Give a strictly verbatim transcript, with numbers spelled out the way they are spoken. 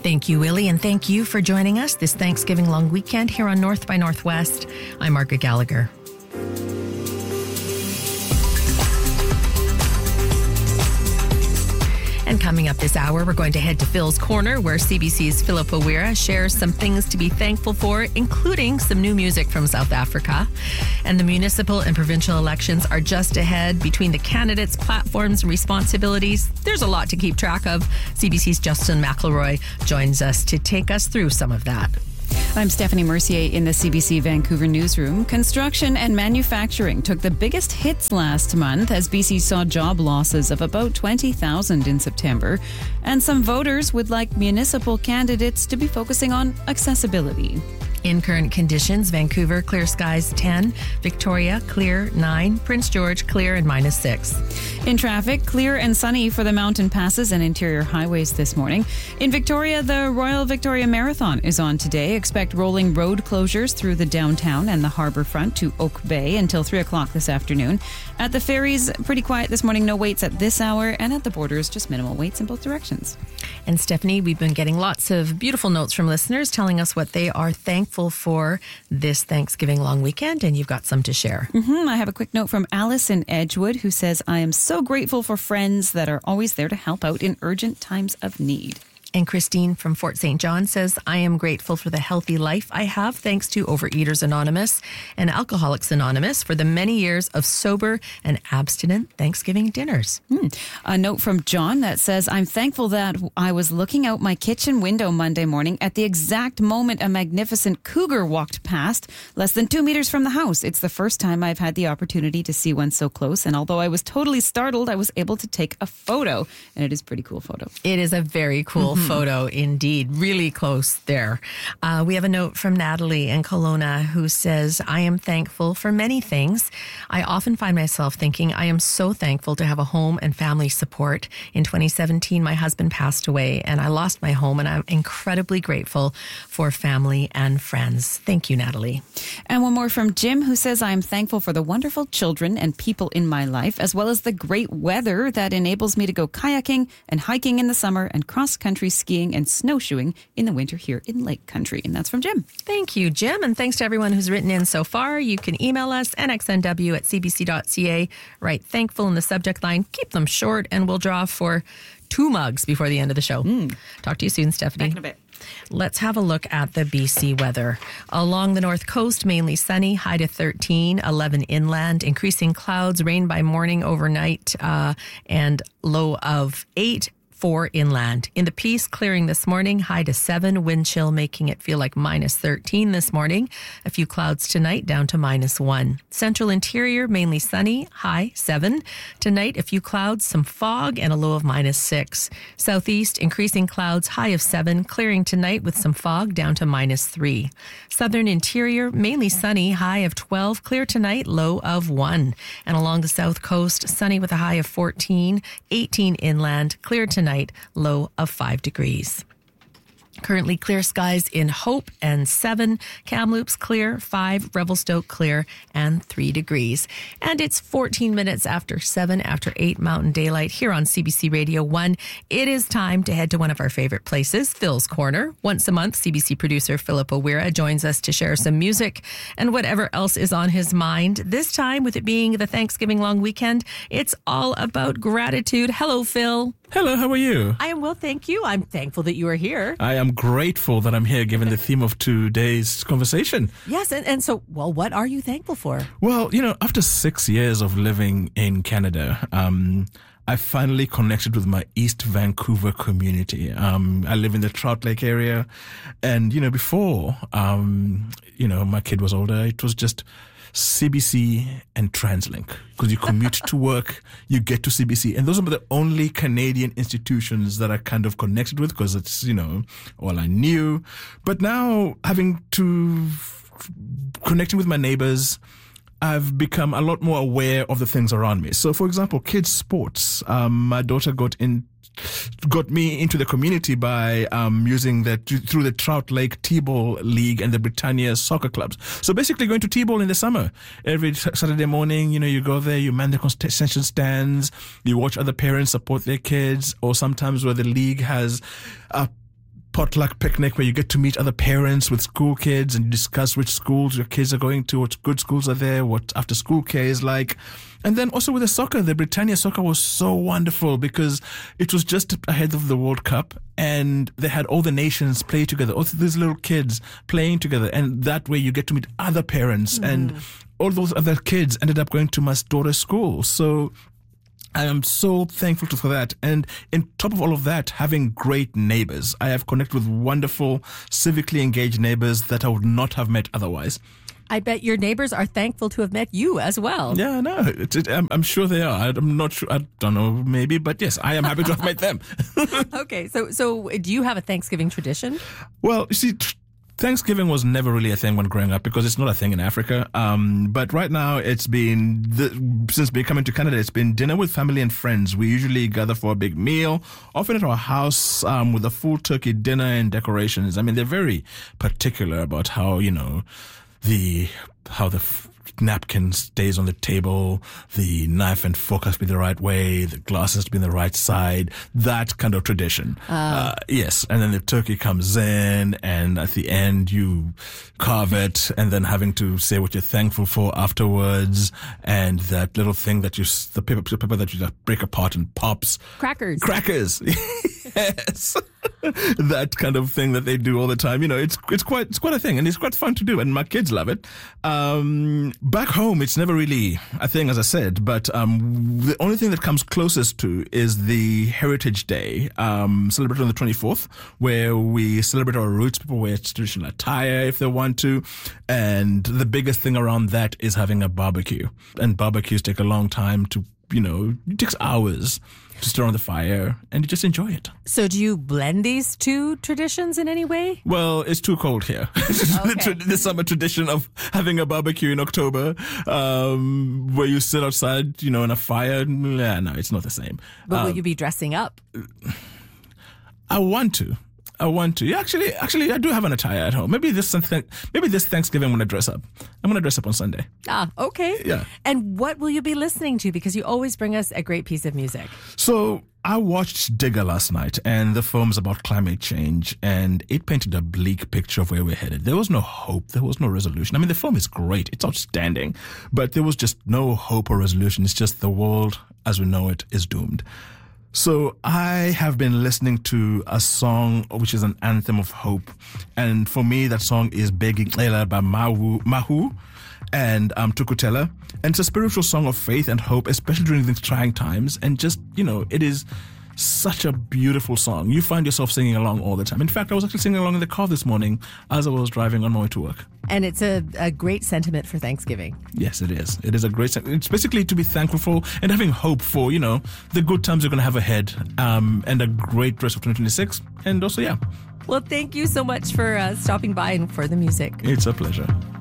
Thank you, Willie, and thank you for joining us this Thanksgiving long weekend here on North by Northwest. I'm Margaret Gallagher. And coming up this hour, we're going to head to Phil's Corner, where C B C's Philip O'Weara shares some things to be thankful for, including some new music from South Africa. And the municipal and provincial elections are just ahead. Between the candidates, platforms, and responsibilities, there's a lot to keep track of. C B C's Justin McElroy joins us to take us through some of that. I'm Stephanie Mercier in the C B C Vancouver newsroom. Construction and manufacturing took the biggest hits last month as B C saw job losses of about twenty thousand in September. And some voters would like municipal candidates to be focusing on accessibility. In current conditions, Vancouver, clear skies ten, Victoria, clear nine, Prince George, clear and minus six. In traffic, clear and sunny for the mountain passes and interior highways this morning. In Victoria, the Royal Victoria Marathon is on today. Expect rolling road closures through the downtown and the harbour front to Oak Bay until three o'clock this afternoon. At the ferries, pretty quiet this morning, no waits at this hour, and at the borders, just minimal waits in both directions. And Stephanie, we've been getting lots of beautiful notes from listeners telling us what they are thankful for this Thanksgiving long weekend, and you've got some to share. Mm-hmm. I have a quick note from Alice in Edgewood, who says, I am so grateful for friends that are always there to help out in urgent times of need. And Christine from Fort Saint John says, I am grateful for the healthy life I have thanks to Overeaters Anonymous and Alcoholics Anonymous for the many years of sober and abstinent Thanksgiving dinners. Hmm. A note from John that says, I'm thankful that I was looking out my kitchen window Monday morning at the exact moment a magnificent cougar walked past, less than two meters from the house. It's the first time I've had the opportunity to see one so close, and although I was totally startled, I was able to take a photo, and it is a pretty cool photo. It is a very cool mm-hmm. photo indeed, really close there. Uh, we have a note from Natalie in Kelowna who says, I am thankful for many things. I often find myself thinking I am so thankful to have a home and family support. In twenty seventeen, my husband passed away and I lost my home, and I'm incredibly grateful for family and friends. Thank you, Natalie. And one more from Jim, who says, I am thankful for the wonderful children and people in my life, as well as the great weather that enables me to go kayaking and hiking in the summer and cross-country skiing and snowshoeing in the winter here in Lake Country. And that's from Jim. Thank you, Jim. And thanks to everyone who's written in so far. You can email us, n x n w at c b c dot c a. Write thankful in the subject line. Keep them short, and we'll draw for two mugs before the end of the show. Mm. Talk to you soon, Stephanie. Back in a bit. Let's have a look at the B C weather. Along the north coast, mainly sunny, high to thirteen, eleven inland, increasing clouds, rain by morning, overnight, uh, and low of eight. Four inland. In the Peace, clearing this morning, high to seven, wind chill making it feel like minus thirteen this morning. A few clouds tonight, down to minus one. Central interior, mainly sunny, high seven. Tonight, a few clouds, some fog, and a low of minus six. Southeast, increasing clouds, high of seven, clearing tonight with some fog, down to minus three. Southern interior, mainly sunny, high of twelve, clear tonight, low of one. And along the south coast, sunny with a high of fourteen, eighteen inland, clear tonight, low of five degrees. Currently clear skies in Hope and seven, Kamloops clear, five, Revelstoke clear, and three degrees. And it's fourteen minutes after seven, after eight Mountain Daylight here on C B C Radio one. It is time to head to one of our favorite places, Phil's Corner. Once a month, C B C producer Philip O'Weara joins us to share some music and whatever else is on his mind. This time, with it being the Thanksgiving long weekend, it's all about gratitude. Hello, Phil. Hello, how are you? I am well, thank you. I'm thankful that you are here. I am grateful that I'm here given the theme of today's conversation. Yes, and, and so, well, what are you thankful for? Well, you know, after six years of living in Canada, um, I finally connected with my East Vancouver community. Um, I live in the Trout Lake area. And, you know, before, um, you know, my kid was older, it was just C B C and TransLink, because you commute to work, you get to C B C, and those are the only Canadian institutions that I kind of connected with, because it's, you know, all I knew. But now, having to connecting with my neighbors, I've become a lot more aware of the things around me. So, for example, kids' sports. Um, my daughter got in. got me into the community by um, using the through the Trout Lake T-Ball League and the Britannia soccer clubs. So basically going to T-Ball in the summer. Every Saturday morning, you know, you go there, you man the concession stands, you watch other parents support their kids, or sometimes where the league has a potluck picnic where you get to meet other parents with school kids and you discuss which schools your kids are going to, what good schools are there, what after school care is like. And then also with the soccer, the Britannia soccer was so wonderful because it was just ahead of the World Cup and they had all the nations play together, all these little kids playing together. And that way you get to meet other parents mm. and all those other kids ended up going to my daughter's school. So I am so thankful for that. And on top of all of that, having great neighbors. I have connected with wonderful, civically engaged neighbors that I would not have met otherwise. I bet your neighbors are thankful to have met you as well. Yeah, no, it, it, I'm, I'm sure they are. I'm not sure. I don't know, maybe, but yes, I am happy to have met them. Okay, so so do you have a Thanksgiving tradition? Well, you see, Thanksgiving was never really a thing when growing up because it's not a thing in Africa. Um, but right now it's been, the, since coming to Canada, it's been dinner with family and friends. We usually gather for a big meal, often at our house, um, with a full turkey dinner and decorations. I mean, they're very particular about how, you know, the, how the f- napkin stays on the table, the knife and fork has to be the right way, the glass has to be on the right side, that kind of tradition. Uh, uh, yes. And then the turkey comes in and at the end you carve it and then having to say what you're thankful for afterwards. And that little thing that you, the paper, paper that you just break apart and pops. Crackers. Crackers. Yes. That kind of thing that they do all the time. You know, it's it's quite it's quite a thing and it's quite fun to do and my kids love it. Um, back home, it's never really a thing, as I said, but um, the only thing that comes closest to is the Heritage Day, um, celebrated on the twenty-fourth, where we celebrate our roots. People wear traditional attire if they want to. And the biggest thing around that is having a barbecue. And barbecues take a long time to, you know, it takes hours to stir on the fire and you just enjoy it. So do you blend these two traditions in any way? Well, it's too cold here. Okay. the, tra- the summer tradition of having a barbecue in October, um, where you sit outside, you know, in a fire. Yeah, no, it's not the same. But um, will you be dressing up? I want to. I want to. Yeah, actually, actually, I do have an attire at home. Maybe this maybe this Thanksgiving I'm going to dress up. I'm going to dress up on Sunday. Ah, okay. Yeah. And what will you be listening to? Because you always bring us a great piece of music. So I watched Digger last night, and the film's about climate change, and it painted a bleak picture of where we're headed. There was no hope. There was no resolution. I mean, the film is great. It's outstanding. But there was just no hope or resolution. It's just the world as we know it is doomed. So I have been listening to a song which is an anthem of hope. And for me, that song is Begi Lela by Mahu, Mahu and um, Tukutela. And it's a spiritual song of faith and hope, especially during these trying times. And just, you know, it is such a beautiful song. You find yourself singing along all the time. In fact, I was actually singing along in the car this morning as I was driving on my way to work. And it's a, a great sentiment for Thanksgiving. Yes, it is. It is a great sentiment. It's basically to be thankful for and having hope for, you know, the good times you're going to have ahead, um, and a great rest of twenty twenty-six. And also, yeah. Well, thank you so much for uh, stopping by and for the music. It's a pleasure.